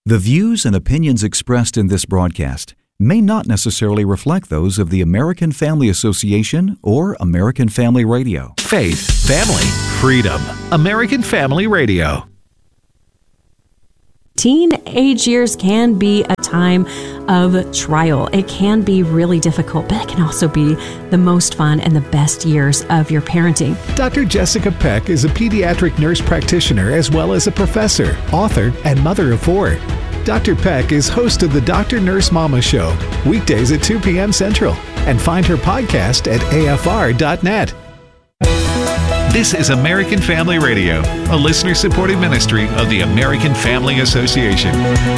The views and opinions expressed in this broadcast may not necessarily reflect those of the American Family Association or American Family Radio. Faith, family, freedom. American Family Radio. Teenage years can be a time of trial. It can be really difficult, but it can also be the most fun and the best years of your parenting. Dr. Jessica Peck is a pediatric nurse practitioner as well as a professor, author, and mother of four. Dr. Peck is host of the Dr. Nurse Mama Show, weekdays at 2 p.m. Central, and find her podcast at afr.net. This is American Family Radio, a listener-supported ministry of the American Family Association.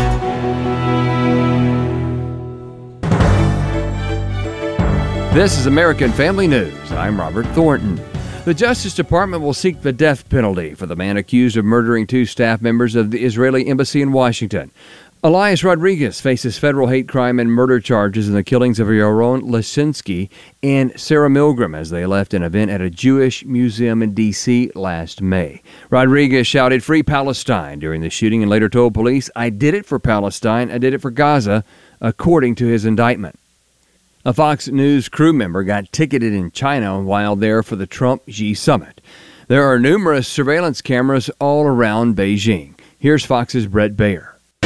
This is American Family News. I'm Robert Thornton. The Justice Department will seek the death penalty for the man accused of murdering 2 staff members of the Israeli embassy in Washington. Elias Rodriguez faces federal hate crime and murder charges in the killings of Yaron Leshinsky and Sarah Milgram as they left an event at a Jewish museum in D.C. last May. Rodriguez shouted, "Free Palestine," during the shooting and later told police, "I did it for Palestine, I did it for Gaza," according to his indictment. A Fox News crew member got ticketed in China while there for the Trump-Xi summit. There are numerous surveillance cameras all around Beijing. Here's Fox's Brett Baer.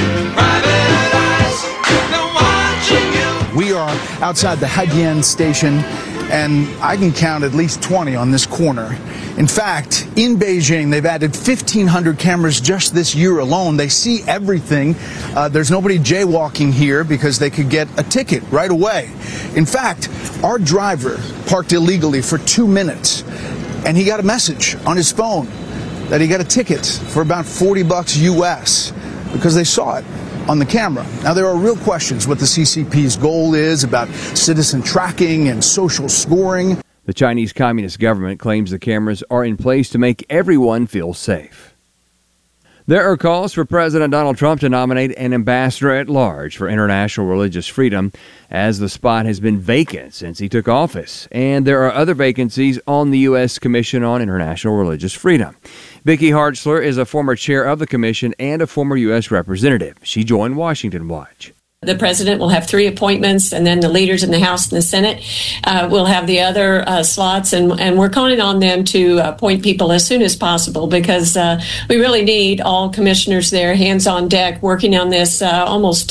We are outside the Haidian station, and I can count at least 20 on this corner. In fact, in Beijing, they've added 1,500 cameras just this year alone. They see everything. There's nobody jaywalking here because they could get a ticket right away. In fact, our driver parked illegally for 2 minutes, and he got a message on his phone that he got a ticket for about $40 US because they saw it on the camera. Now, there are real questions what the CCP's goal is about citizen tracking and social scoring. The Chinese Communist government claims the cameras are in place to make everyone feel safe. There are calls for President Donald Trump to nominate an ambassador at large for international religious freedom, as the spot has been vacant since he took office. And there are other vacancies on the U.S. Commission on International Religious Freedom. Vicki Hartzler is a former chair of the commission and a former U.S. representative. She joined Washington Watch. The president will have 3 appointments, and then the leaders in the House and the Senate will have the other slots, and we're counting on them to appoint people as soon as possible because we really need all commissioners there, hands on deck, working on this almost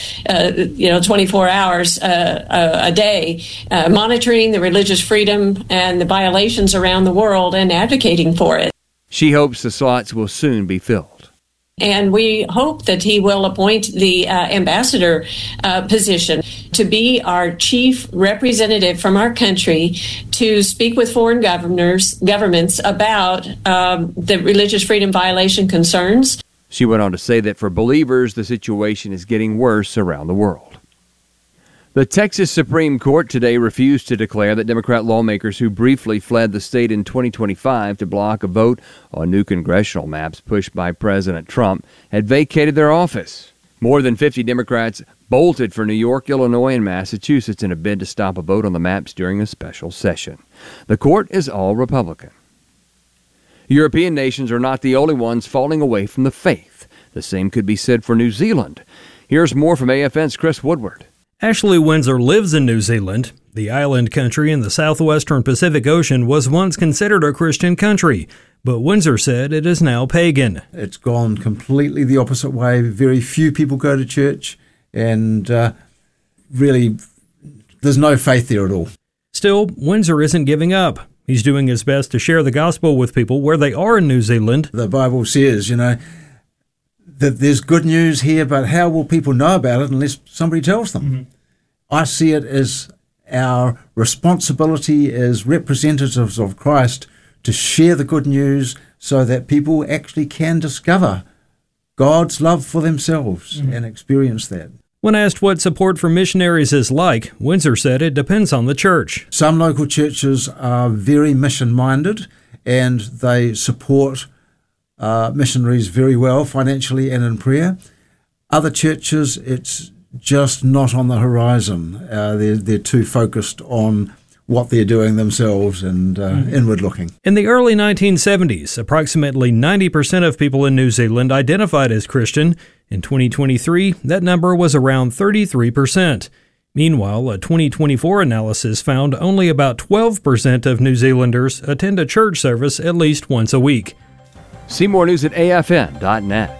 24 hours a day, monitoring the religious freedom and the violations around the world and advocating for it. She hopes the slots will soon be filled. And we hope that he will appoint the ambassador position to be our chief representative from our country to speak with foreign governments about the religious freedom violation concerns. She went on to say that for believers, the situation is getting worse around the world. The Texas Supreme Court today refused to declare that Democrat lawmakers who briefly fled the state in 2025 to block a vote on new congressional maps pushed by President Trump had vacated their office. More than 50 Democrats bolted for New York, Illinois, and Massachusetts in a bid to stop a vote on the maps during a special session. The court is all Republican. European nations are not the only ones falling away from the faith. The same could be said for New Zealand. Here's more from AFN's Chris Woodward. Ashley Windsor lives in New Zealand. The island country in the southwestern Pacific Ocean was once considered a Christian country, but Windsor said it is now pagan. It's gone completely the opposite way. Very few people go to church, and really, there's no faith there at all. Still, Windsor isn't giving up. He's doing his best to share the gospel with people where they are in New Zealand. The Bible says, that there's good news here, but how will people know about it unless somebody tells them? Mm-hmm. I see it as our responsibility as representatives of Christ to share the good news so that people actually can discover God's love for themselves and experience that. When asked what support for missionaries is like, Windsor said it depends on the church. Some local churches are very mission-minded and they support missionaries very well financially and in prayer. Other churches, it's just not on the horizon. They're too focused on what they're doing themselves and inward looking. In the early 1970s, approximately 90% of people in New Zealand identified as Christian. In 2023, that number was around 33%. Meanwhile, a 2024 analysis found only about 12% of New Zealanders attend a church service at least once a week. See more news at afn.net.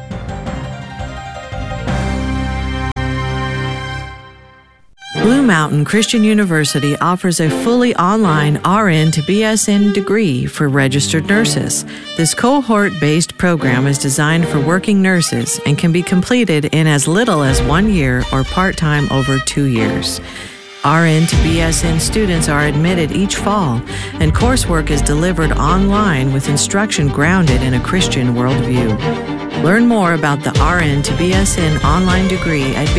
Blue Mountain Christian University offers a fully online RN to BSN degree for registered nurses. This cohort-based program is designed for working nurses and can be completed in as little as 1 year or part-time over 2 years. RN to BSN students are admitted each fall, and coursework is delivered online with instruction grounded in a Christian worldview. Learn more about the RN to BSN online degree at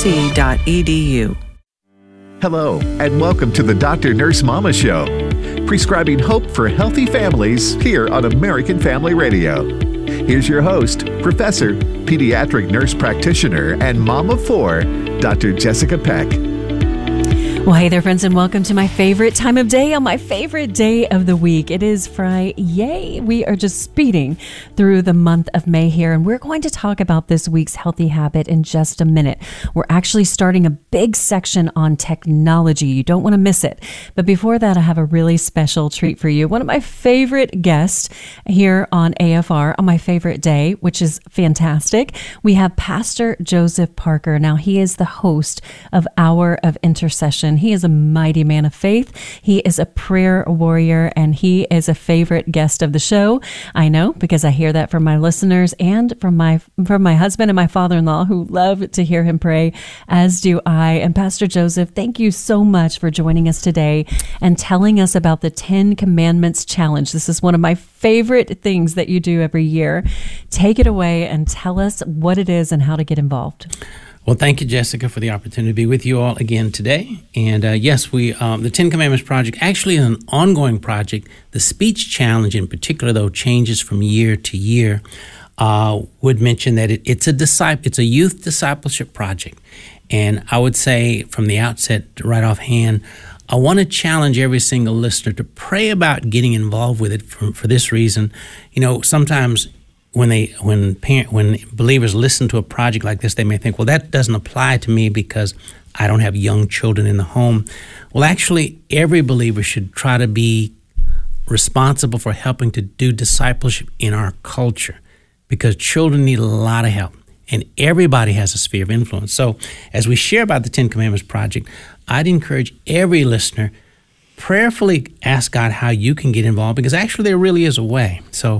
bmc.edu. Hello, and welcome to the Dr. Nurse Mama Show, prescribing hope for healthy families here on American Family Radio. Here's your host, Professor, Pediatric Nurse Practitioner, and Mom of 4, Dr. Jessica Peck. Well, hey there, friends, and welcome to my favorite time of day on my favorite day of the week. It is Friday. Yay! We are just speeding through the month of May here, and we're going to talk about this week's healthy habit in just a minute. We're actually starting a big section on technology. You don't want to miss it. But before that, I have a really special treat for you. One of my favorite guests here on AFR on my favorite day, which is fantastic. We have Pastor Joseph Parker. Now, he is the host of Hour of Intercession. He is a mighty man of faith. He is a prayer warrior, and he is a favorite guest of the show. I know, because I hear that from my listeners and from my husband and my father-in-law, who love to hear him pray, as do I. And Pastor Joseph, thank you so much for joining us today and telling us about the 10 Commandments Challenge. This is one of my favorite things that you do every year. Take it away and tell us what it is and how to get involved. Well, thank you, Jessica, for the opportunity to be with you all again today. And yes, the 10 Commandments Project actually is an ongoing project. The speech challenge in particular, though, changes from year to year. Would mention that it's a youth discipleship project. And I would say from the outset, right offhand, I want to challenge every single listener to pray about getting involved with it for this reason. You know, sometimes when believers listen to a project like this, they may think, well, that doesn't apply to me because I don't have young children in the home. Well, actually, every believer should try to be responsible for helping to do discipleship in our culture, because children need a lot of help, and everybody has a sphere of influence. So as we share about the 10 Commandments Project, I'd encourage every listener prayerfully ask God how you can get involved, because actually there really is a way.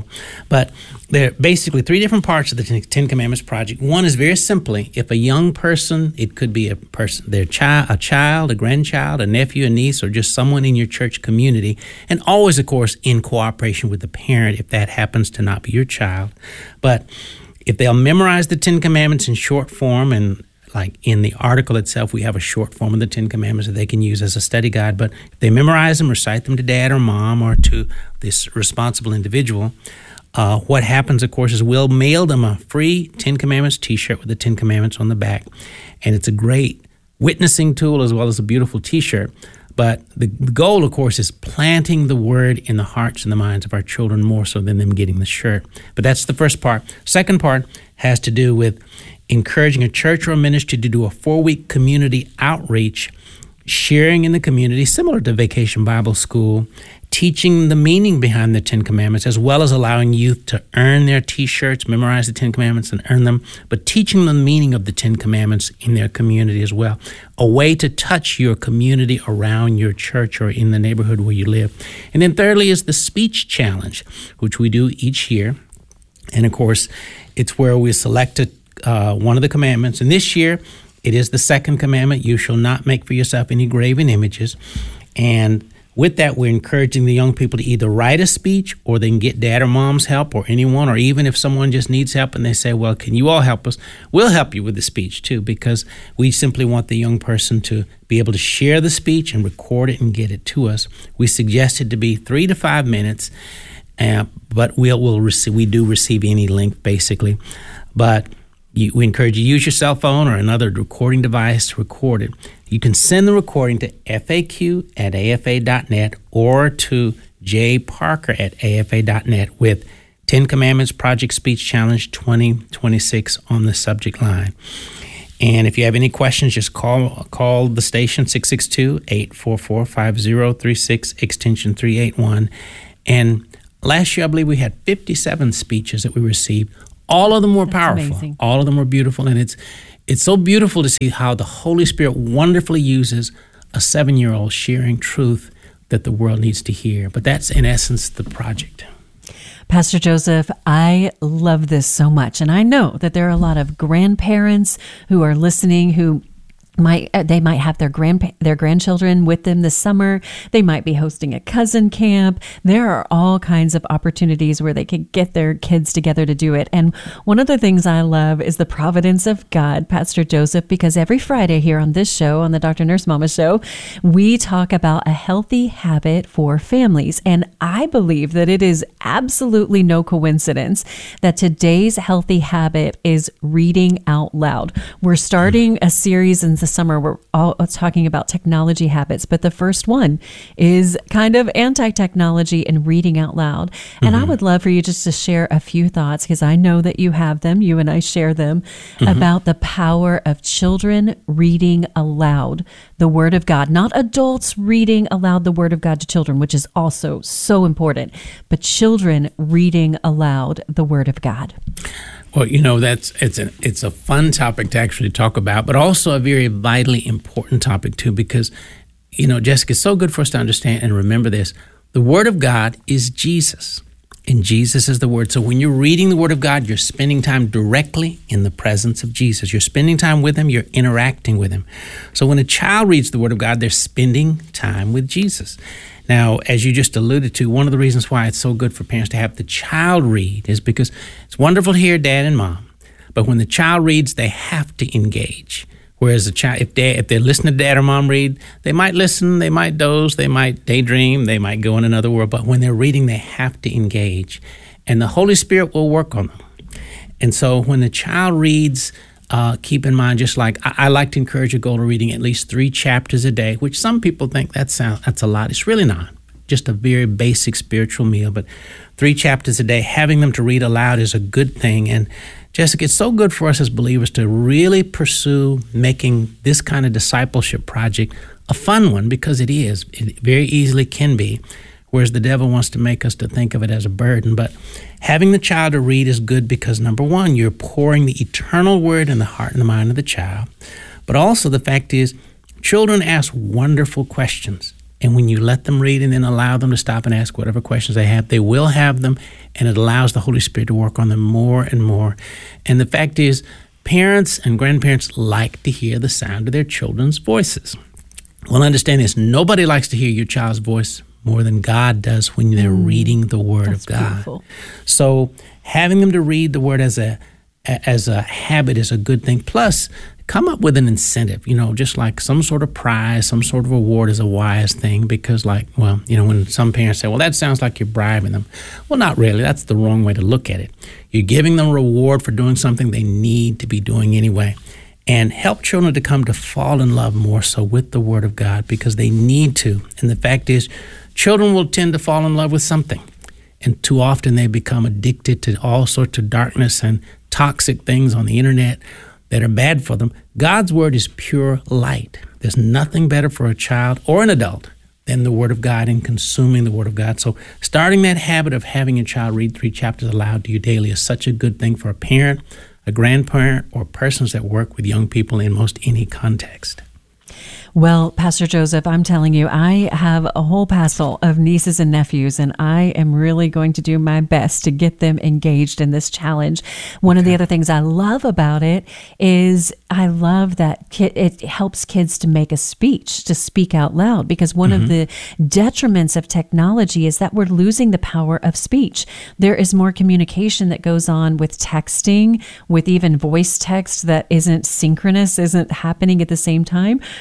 But there are basically 3 different parts of the 10 Commandments Project. One is very simply, if a young person, it could be a person, a child, a grandchild, a nephew, a niece, or just someone in your church community, and always, of course, in cooperation with the parent if that happens to not be your child. But if they'll memorize the 10 Commandments in short form, and like in the article itself, we have a short form of the 10 Commandments that they can use as a study guide. But if they memorize them, recite them to dad or mom or to this responsible individual, what happens, of course, is we'll mail them a free 10 Commandments T-shirt with the 10 Commandments on the back. And it's a great witnessing tool as well as a beautiful T-shirt. But the goal, of course, is planting the word in the hearts and the minds of our children more so than them getting the shirt. But that's the first part. Second part has to do with encouraging a church or a ministry to do a 4-week community outreach, sharing in the community, similar to Vacation Bible School, teaching the meaning behind the 10 Commandments, as well as allowing youth to earn their T-shirts, memorize the 10 Commandments and earn them, but teaching them the meaning of the 10 Commandments in their community as well. A way to touch your community around your church or in the neighborhood where you live. And then thirdly is the speech challenge, which we do each year. And of course, it's where we select one of the commandments. And this year, it is the second commandment: you shall not make for yourself any graven images. And with that, we're encouraging the young people to either write a speech, or they can get dad or mom's help, or anyone, or even if someone just needs help and they say, well, can you all help us? We'll help you with the speech too, because we simply want the young person to be able to share the speech and record it and get it to us. We suggest it to be 3 to 5 minutes, but we do receive any length basically. But we encourage you to use your cell phone or another recording device to record it. You can send the recording to FAQ@AFA.net or to jparker@AFA.net with 10 Commandments Project Speech Challenge 2026 on the subject line. And if you have any questions, just call the station, 662-844-5036, extension 381. And last year, I believe we had 57 speeches that we received. All of them were powerful. Amazing. All of them were beautiful. And it's so beautiful to see how the Holy Spirit wonderfully uses a 7-year-old sharing truth that the world needs to hear. But that's, in essence, the project. Pastor Joseph, I love this so much. And I know that there are a lot of grandparents who are listening who might have their grandchildren with them this summer. They might be hosting a cousin camp. There are all kinds of opportunities where they can get their kids together to do it. And one of the things I love is the providence of God, Pastor Joseph, because every Friday here on this show, on the Dr. Nurse Mama Show, we talk about a healthy habit for families. And I believe that it is absolutely no coincidence that today's healthy habit is reading out loud. We're starting a series in the summer. We're all talking about technology habits, but the first one is kind of anti-technology and reading out loud. And I would love for you just to share a few thoughts, because I know that you have them, you and I share them, about the power of children reading aloud the Word of God. Not adults reading aloud the Word of God to children, which is also so important, but children reading aloud the Word of God. Well, you know, it's a fun topic to actually talk about, but also a very vitally important topic too, because, you know, Jessica, it's so good for us to understand and remember this. The Word of God is Jesus, and Jesus is the Word. So when you're reading the Word of God, you're spending time directly in the presence of Jesus. You're spending time with Him. You're interacting with Him. So when a child reads the Word of God, they're spending time with Jesus. Now, as you just alluded to, one of the reasons why it's so good for parents to have the child read is because it's wonderful to hear dad and mom, but when the child reads, they have to engage. Whereas the child, if they listen to dad or mom read, they might listen, they might doze, they might daydream, they might go in another world, but when they're reading, they have to engage. And the Holy Spirit will work on them. And so when the child reads, keep in mind, just like I like to encourage a goal of reading at least 3 chapters a day, which some people think that's a lot. It's really not. Just a very basic spiritual meal, but 3 chapters a day, having them to read aloud is a good thing. And Jessica, it's so good for us as believers to really pursue making this kind of discipleship project a fun one, because it is. It very easily can be, whereas the devil wants to make us to think of it as a burden. But having the child to read is good because, number one, you're pouring the eternal word in the heart and the mind of the child. But also the fact is, children ask wonderful questions. And when you let them read and then allow them to stop and ask whatever questions they have, they will have them, and it allows the Holy Spirit to work on them more and more. And the fact is, parents and grandparents like to hear the sound of their children's voices. Well, understand this. Nobody likes to hear your child's voice more than God does when they're reading the Word of God. Beautiful. So having them to read the Word as a habit is a good thing. Plus, come up with an incentive, just like some sort of prize, some sort of reward is a wise thing, because when some parents say, well, that sounds like you're bribing them. Well, not really. That's the wrong way to look at it. You're giving them a reward for doing something they need to be doing anyway. And help children to come to fall in love more so with the Word of God, because they need to. And the fact is, children will tend to fall in love with something. And too often they become addicted to all sorts of darkness and toxic things on the internet that are bad for them. God's Word is pure light. There's nothing better for a child or an adult than the Word of God and consuming the Word of God. So starting that habit of having your child read 3 chapters aloud to you daily is such a good thing for a parent, a grandparent, or persons that work with young people in most any context. Well, Pastor Joseph, I'm telling you, I have a whole passel of nieces and nephews, and I am really going to do my best to get them engaged in this challenge. One of the other things I love about it is I love that it helps kids to make a speech, to speak out loud, because one of the detriments of technology is that we're losing the power of speech. There is more communication that goes on with texting, with even voice text that isn't synchronous, isn't happening at the same time, or even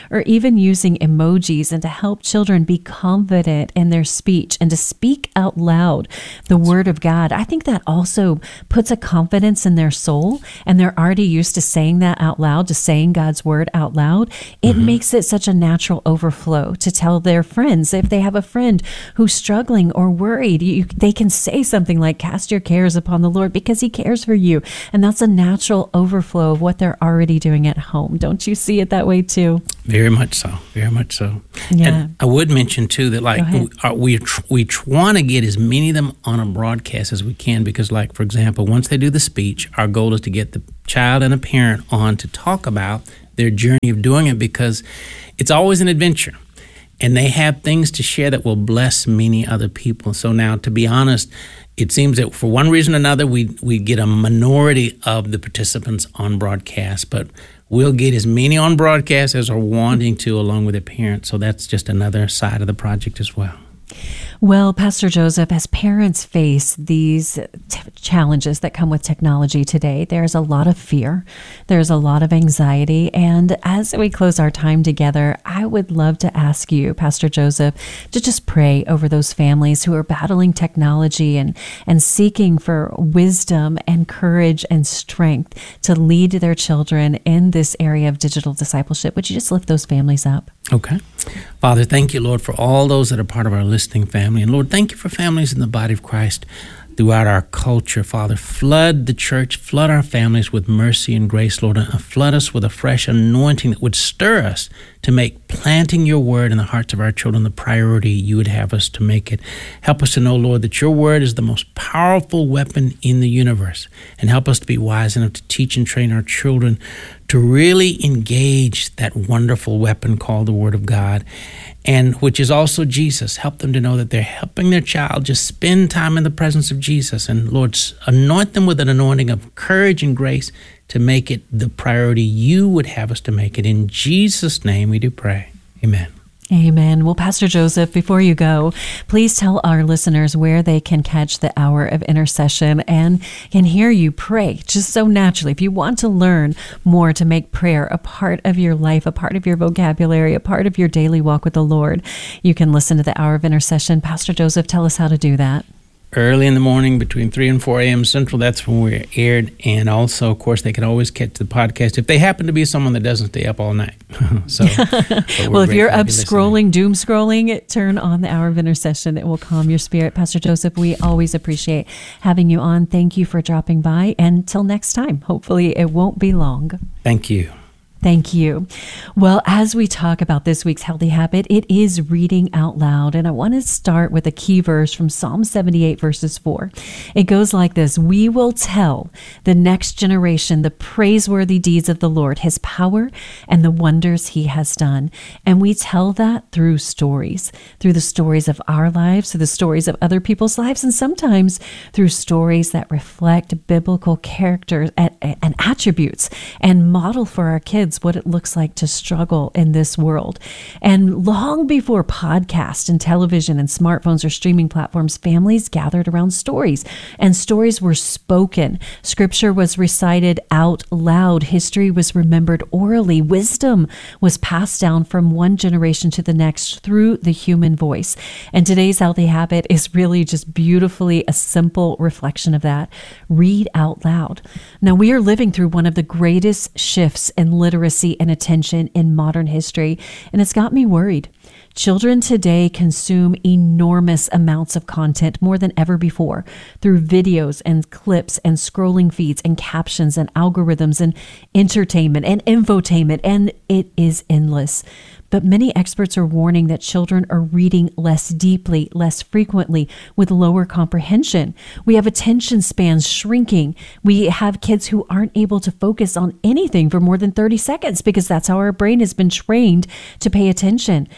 even using emojis, and to help children be confident in their speech and to speak out loud the word of God. I think that also puts a confidence in their soul, and they're already used to saying that out loud, to saying God's word out loud. It makes it such a natural overflow to tell their friends. If they have a friend who's struggling or worried, they can say something like, cast your cares upon the Lord because he cares for you. And that's a natural overflow of what they're already doing at home. Don't you see it that way too? Very much so. Very much so. Yeah. And I would mention too that we want to get as many of them on a broadcast as we can, because for example, once they do the speech, our goal is to get the child and a parent on to talk about their journey of doing it, because it's always an adventure. And they have things to share that will bless many other people. So now, to be honest, it seems that for one reason or another, we get a minority of the participants on broadcast, but we'll get as many on broadcast as are wanting to, along with their parents. So that's just another side of the project as well. Well, Pastor Joseph, as parents face these challenges that come with technology today, there's a lot of fear, there's a lot of anxiety, and as we close our time together, I would love to ask you, Pastor Joseph, to just pray over those families who are battling technology and seeking for wisdom and courage and strength to lead their children in this area of digital discipleship. Would you just lift those families up? Okay. Father, thank you, Lord, for all those that are part of our listening family. And Lord, thank you for families in the body of Christ throughout our culture. Father, flood the church, flood our families with mercy and grace, Lord, and flood us with a fresh anointing that would stir us to make planting your word in the hearts of our children the priority you would have us to make it. Help us to know, Lord, that your word is the most powerful weapon in the universe, and help us to be wise enough to teach and train our children to really engage that wonderful weapon called the Word of God, and which is also Jesus. Help them to know that they're helping their child just spend time in the presence of Jesus. And Lord, anoint them with an anointing of courage and grace to make it the priority you would have us to make it. In Jesus' name we do pray. Amen. Amen. Well, Pastor Joseph, before you go, please tell our listeners where they can catch the Hour of Intercession and can hear you pray just so naturally. If you want to learn more to make prayer a part of your life, a part of your vocabulary, a part of your daily walk with the Lord, you can listen to the Hour of Intercession. Pastor Joseph, tell us how to do that. Early in the morning between 3 and 4 a.m. Central, that's when we're aired. And also, of course, they can always catch the podcast if they happen to be someone that doesn't stay up all night. Well, if you're up scrolling, doom scrolling, turn on the Hour of Intercession. It will calm your spirit. Pastor Joseph, we always appreciate having you on. Thank you for dropping by. And until next time, hopefully it won't be long. Thank you. Thank you. Well, as we talk about this week's healthy habit, it is reading out loud. And I want to start with a key verse from Psalm 78, verses 4. It goes like this: we will tell the next generation the praiseworthy deeds of the Lord, his power and the wonders he has done. And we tell that through stories, through the stories of our lives, through the stories of other people's lives, and sometimes through stories that reflect biblical characters and attributes and model for our kids what it looks like to struggle in this world. And long before podcast and television and smartphones or streaming platforms, families gathered around stories, and stories were spoken. Scripture was recited out loud. History was remembered orally. Wisdom was passed down from one generation to the next through the human voice. And today's healthy habit is really just beautifully a simple reflection of that. Read out loud. Now, we are living through one of the greatest shifts in literacy and attention in modern history, and it's got me worried. Children today consume enormous amounts of content more than ever before through videos and clips and scrolling feeds and captions and algorithms and entertainment and infotainment, and it is endless. But many experts are warning that children are reading less deeply, less frequently, with lower comprehension. We have attention spans shrinking. We have kids who aren't able to focus on anything for more than 30 seconds because that's how our brain has been trained to pay attention. There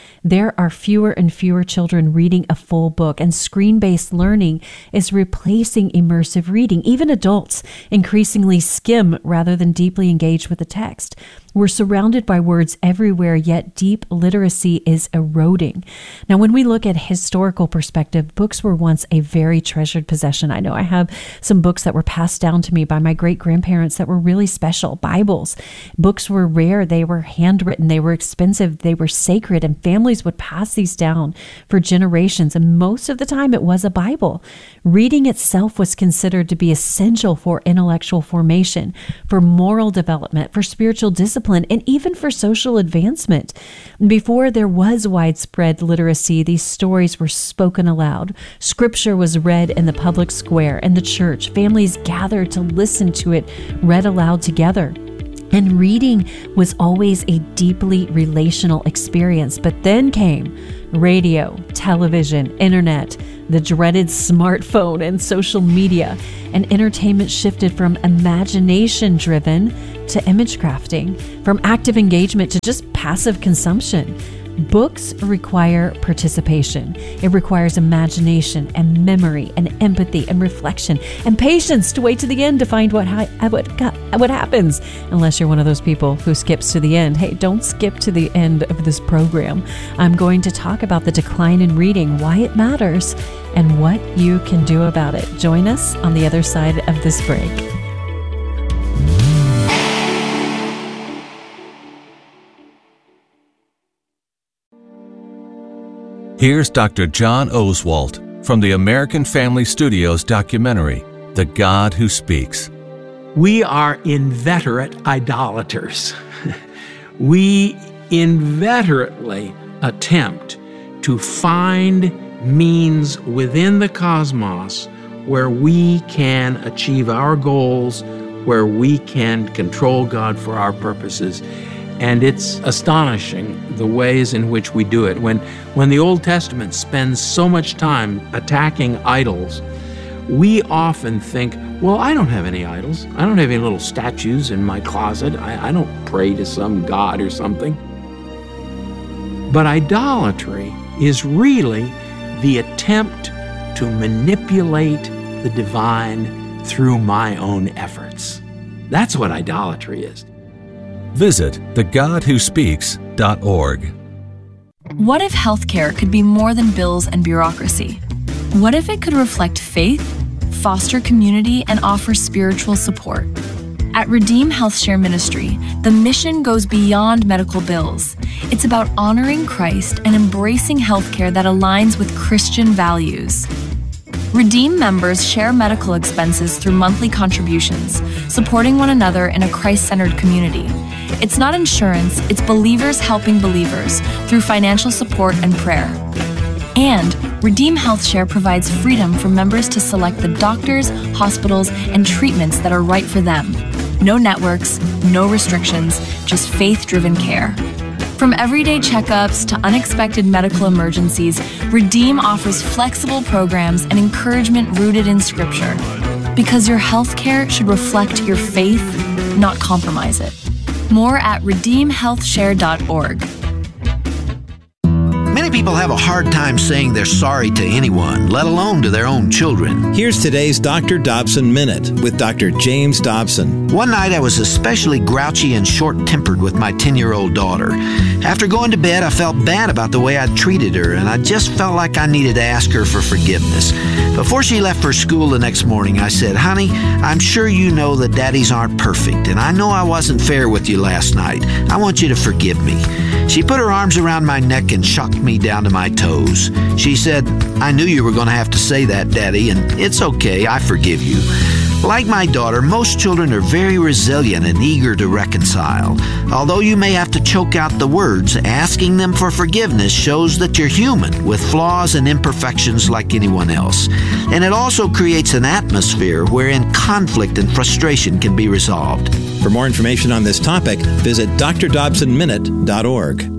there are fewer and fewer children reading a full book, and screen-based learning is replacing immersive reading. Even adults increasingly skim rather than deeply engage with the text. We're surrounded by words everywhere, yet deep literacy is eroding. Now, when we look at historical perspective, books were once a very treasured possession. I know I have some books that were passed down to me by my great-grandparents that were really special. Bibles. Books were rare. They were handwritten. They were expensive. They were sacred, and families would pass these down for generations, and most of the time it was a Bible. Reading itself was considered to be essential for intellectual formation, for moral development, for spiritual discipline, and even for social advancement. Before there was widespread literacy, these stories were spoken aloud. Scripture was read in the public square and the church. Families gathered to listen to it read aloud together. And reading was always a deeply relational experience. But then came radio, television, internet, the dreaded smartphone, and social media. And entertainment shifted from imagination-driven to image crafting, from active engagement to just passive consumption. Books require participation. It requires imagination and memory and empathy and reflection and patience to wait to the end to find what happens, unless you're one of those people who skips to the end. Hey, don't skip to the end of this program. I'm going to talk about the decline in reading, why it matters, and what you can do about it. Join us on the other side of this break. Here's Dr. John Oswalt from the American Family Studios documentary, The God Who Speaks. We are inveterate idolaters. We inveterately attempt to find means within the cosmos where we can achieve our goals, where we can control God for our purposes. And it's astonishing the ways in which we do it. When the Old Testament spends so much time attacking idols, we often think, well, I don't have any idols. I don't have any little statues in my closet. I don't pray to some god or something. But idolatry is really the attempt to manipulate the divine through my own efforts. That's what idolatry is. Visit thegodwhospeaks.org. What if healthcare could be more than bills and bureaucracy? What if it could reflect faith, foster community, and offer spiritual support? At Redeem Health Share Ministry, the mission goes beyond medical bills. It's about honoring Christ and embracing healthcare that aligns with Christian values. Redeem members share medical expenses through monthly contributions, supporting one another in a Christ-centered community. It's not insurance, it's believers helping believers through financial support and prayer. And Redeem Health Share provides freedom for members to select the doctors, hospitals, and treatments that are right for them. No networks, no restrictions, just faith-driven care. From everyday checkups to unexpected medical emergencies, Redeem offers flexible programs and encouragement rooted in Scripture. Because your health care should reflect your faith, not compromise it. More at redeemhealthshare.org. Many people have a hard time saying they're sorry to anyone, let alone to their own children. Here's today's Dr. Dobson Minute with Dr. James Dobson. One night I was especially grouchy and short-tempered with my 10-year-old daughter. After going to bed, I felt bad about the way I'd treated her, and I just felt like I needed to ask her for forgiveness. Before she left for school the next morning, I said, "Honey, I'm sure you know that daddies aren't perfect, and I know I wasn't fair with you last night. I want you to forgive me." She put her arms around my neck and shocked me down to my toes. She said, "I knew you were going to have to say that, Daddy, and it's okay, I forgive you." Like my daughter, most children are very resilient and eager to reconcile. Although you may have to choke out the words, asking them for forgiveness shows that you're human with flaws and imperfections like anyone else. And it also creates an atmosphere wherein conflict and frustration can be resolved. For more information on this topic, visit drdobsonminute.org.